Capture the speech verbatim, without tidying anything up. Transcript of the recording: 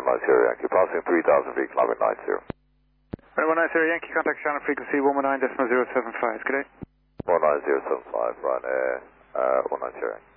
one nine zero Yankee, passing three thousand feet, climbing nine zero. Right, one nine zero Yankee, contact channel frequency one one nine point zero seven five, good day. one nine zero seven five, right air, uh, one nine zero Yankee.